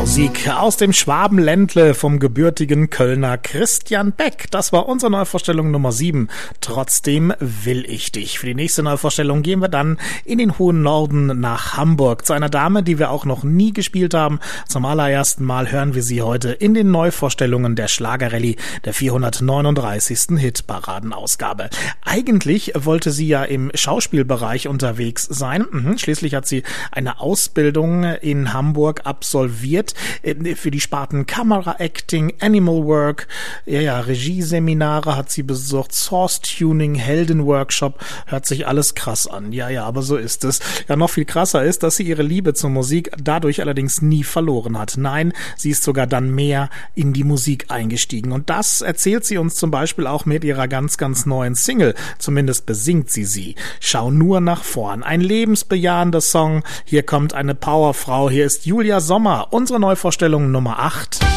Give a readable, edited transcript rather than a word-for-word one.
Musik aus dem Schwabenländle vom gebürtigen Kölner Christian Beck. Das war unsere Neuvorstellung Nummer 7. Trotzdem will ich dich. Für die nächste Neuvorstellung gehen wir dann in den hohen Norden nach Hamburg zu einer Dame, die wir auch noch nie gespielt haben. Zum allerersten Mal hören wir sie heute in den Neuvorstellungen der Schlagerrallye der 439. Hitparadenausgabe. Eigentlich wollte sie ja im Schauspielbereich unterwegs sein. Schließlich hat sie eine Ausbildung in Hamburg absolviert für die Sparten Kamera Acting, Animal Work, Regieseminare hat sie besucht, Source Tuning, Heldenworkshop, hört sich alles krass an. Ja, aber so ist es. Ja, noch viel krasser ist, dass sie ihre Liebe zur Musik dadurch allerdings nie verloren hat. Nein, sie ist sogar dann mehr in die Musik eingestiegen. Und das erzählt sie uns zum Beispiel auch mit ihrer ganz, ganz neuen Single. Zumindest besingt sie. Schau nur nach vorn. Ein lebensbejahender Song. Hier kommt eine Powerfrau. Hier ist Julia Sommer, unsere Neuvorstellung Nummer 8.